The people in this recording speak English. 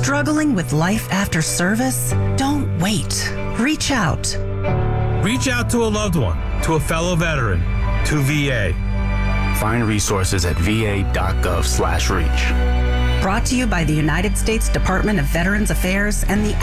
Struggling with life after service? Don't wait. Reach out. Reach out to a loved one, to a fellow veteran, to VA. Find resources at va.gov/reach. Brought to you by the United States Department of Veterans Affairs and the